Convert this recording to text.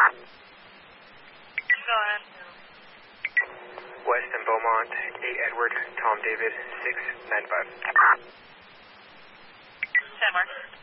Go ahead. West and Beaumont, 8 Edward, Tom David, 695. 10 Mark.